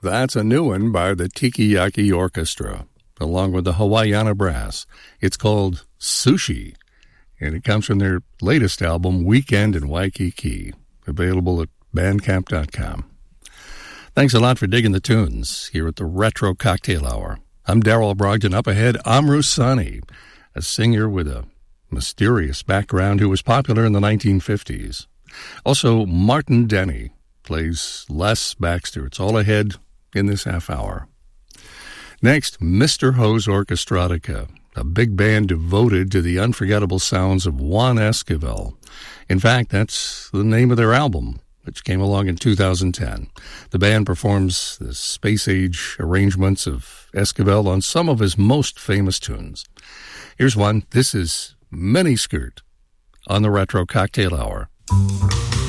That's a new one by the Tiki Yaki Orchestra, along with the Hawaiiana Brass. It's called Sushi, and it comes from their latest album, Weekend in Waikiki, available at bandcamp.com. Thanks a lot for digging the tunes here at the Retro Cocktail Hour. I'm Darrell Brogdon. Up ahead, Amru Sani, a singer with a mysterious background who was popular in the 1950s. Also, Martin Denny plays Les Baxter. It's all ahead in this half hour. Next, Mr. Ho's Orchestratica, a big band devoted to the unforgettable sounds of Juan Esquivel. In fact, that's the name of their album, which came along in 2010. The band performs the space-age arrangements of Esquivel on some of his most famous tunes. Here's one. This is Miniskirt on the Retro Cocktail Hour.